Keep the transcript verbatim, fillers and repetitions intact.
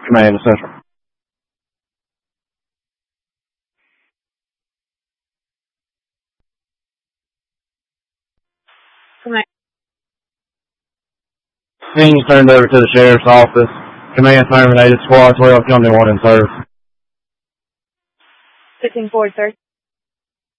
Command to Central. Command. Scene's turned over to the Sheriff's Office. Command terminated. Squad twelve, come to one in service. Switching forward, sir.